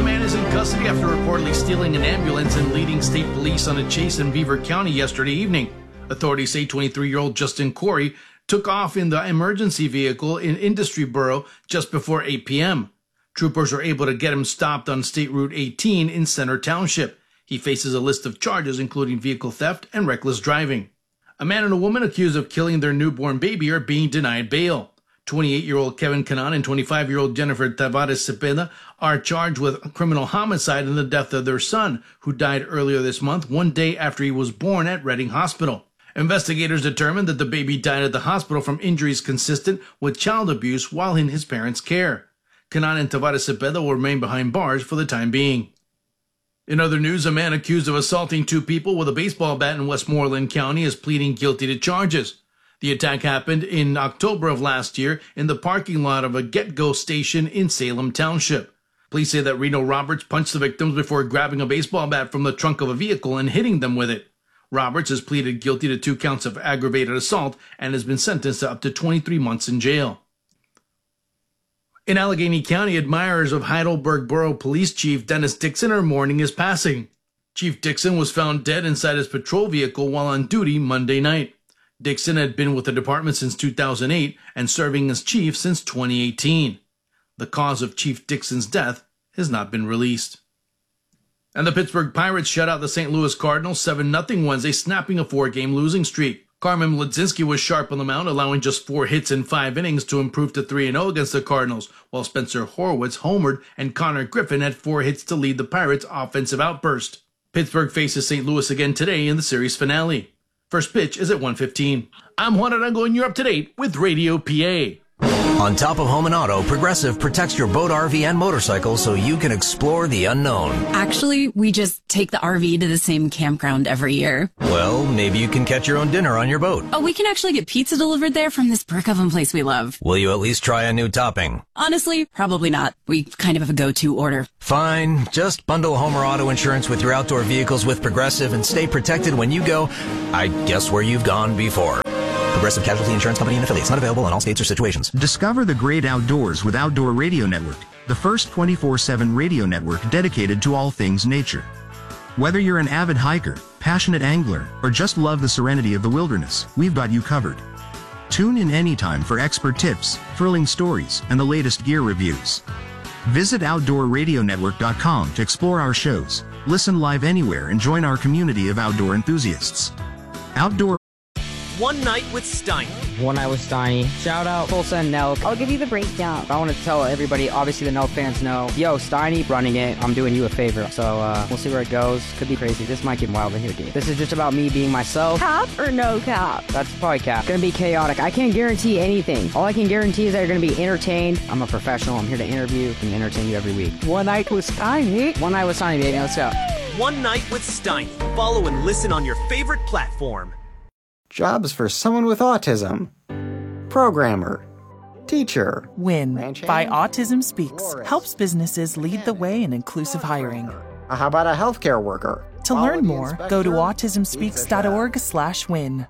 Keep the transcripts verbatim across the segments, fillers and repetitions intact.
Another man is in custody after reportedly stealing an ambulance and leading state police on a chase in Beaver County yesterday evening. Authorities say twenty-three-year-old Justin Corey took off in the emergency vehicle in Industry Borough just before eight p.m. Troopers were able to get him stopped on State Route eighteen in Center Township. He faces a list of charges including vehicle theft and reckless driving. A man and a woman accused of killing their newborn baby are being denied bail. twenty-eight-year-old Kevin Canan and twenty-five-year-old Jennifer Tavares Cepeda are charged with criminal homicide in the death of their son, who died earlier this month, one day after he was born at Reading Hospital. Investigators determined that the baby died at the hospital from injuries consistent with child abuse while in his parents' care. Canan and Tavares Cepeda will remain behind bars for the time being. In other news, a man accused of assaulting two people with a baseball bat in Westmoreland County is pleading guilty to charges. The attack happened in October of last year in the parking lot of a Get-Go station in Salem Township. Police say that Reno Roberts punched the victims before grabbing a baseball bat from the trunk of a vehicle and hitting them with it. Roberts has pleaded guilty to two counts of aggravated assault and has been sentenced to up to twenty-three months in jail. In Allegheny County, admirers of Heidelberg Borough Police Chief Dennis Dixon are mourning his passing. Chief Dixon was found dead inside his patrol vehicle while on duty Monday night. Dixon had been with the department since two thousand eight and serving as chief since twenty eighteen. The cause of Chief Dixon's death has not been released. And the Pittsburgh Pirates shut out the Saint Louis Cardinals seven nothing Wednesday, snapping a four-game losing streak. Carmen Mlodzinski was sharp on the mound, allowing just four hits in five innings to improve to three and oh against the Cardinals, while Spencer Horwitz homered and Connor Griffin had four hits to lead the Pirates' offensive outburst. Pittsburgh faces Saint Louis again today in the series finale. First pitch is at one fifteen. I'm Juan Arango, and you're up to date with Radio P A. On top of home and auto, Progressive protects your boat, R V, and motorcycle so you can explore the unknown. Actually, we just take the R V to the same campground every year. Well, maybe you can catch your own dinner on your boat. Oh, we can actually get pizza delivered there from this brick oven place we love. Will you at least try a new topping? Honestly, probably not. We kind of have a go-to order. Fine. Just bundle home or auto insurance with your outdoor vehicles with Progressive and stay protected when you go, I guess, where you've gone before. Progressive Casualty Insurance Company and affiliates. Not available in all states or situations. Discover the great outdoors with Outdoor Radio Network, the first twenty-four seven radio network dedicated to all things nature. Whether you're an avid hiker, passionate angler, or just love the serenity of the wilderness, we've got you covered. Tune in anytime for expert tips, thrilling stories, and the latest gear reviews. Visit outdoor radio network dot com to explore our shows, listen live anywhere, and join our community of outdoor enthusiasts. Outdoor One Night with Steiny. One Night with Steiny. Shout out Tulsa and Nelk. I'll give you the breakdown. I want to tell everybody, obviously the Nelk fans know, yo, Steiny running it, I'm doing you a favor. So uh, we'll see where it goes. Could be crazy. This might get wild in here, dude. This is just about me being myself. Cap or no cap? That's probably cap. Gonna be chaotic. I can't guarantee anything. All I can guarantee is that you're gonna be entertained. I'm a professional. I'm here to interview and entertain you every week. One Night with Steiny. One Night with Steiny, baby. Let's go. One Night with Steiny. Follow and listen on your favorite platform. Jobs for someone with autism. Programmer. Teacher. WIN by Autism Speaks helps businesses lead the way in inclusive hiring. How about a healthcare worker? To learn more, go to autism speaks dot org slash win.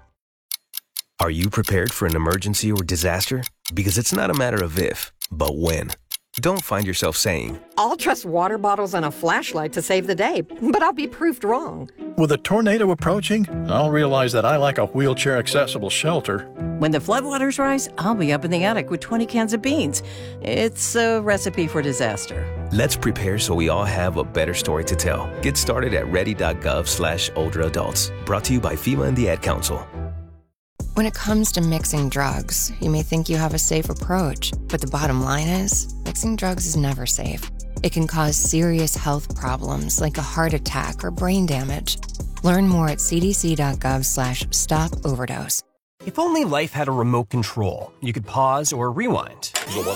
Are you prepared for an emergency or disaster? Because it's not a matter of if, but when. Don't find yourself saying, I'll trust water bottles and a flashlight to save the day, but I'll be proved wrong. With a tornado approaching, I'll realize that I like a wheelchair-accessible shelter. When the floodwaters rise, I'll be up in the attic with twenty cans of beans. It's a recipe for disaster. Let's prepare so we all have a better story to tell. Get started at ready.gov slash older adults. Brought to you by FEMA and the Ad Council. When it comes to mixing drugs, you may think you have a safe approach, but the bottom line is, mixing drugs is never safe. It can cause serious health problems like a heart attack or brain damage. Learn more at cdc.gov slash stop overdose. If only life had a remote control, you could pause or rewind.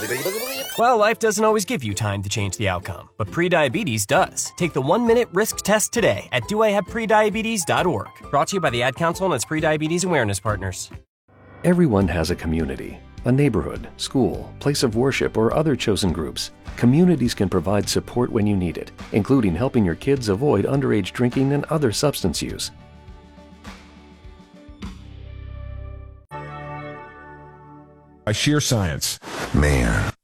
Well, life doesn't always give you time to change the outcome, but prediabetes does. Take the one-minute risk test today at do I have prediabetes dot org. Brought to you by the Ad Council and its prediabetes awareness partners. Everyone has a community, a neighborhood, school, place of worship, or other chosen groups. Communities can provide support when you need it, including helping your kids avoid underage drinking and other substance use. By sheer science. Man,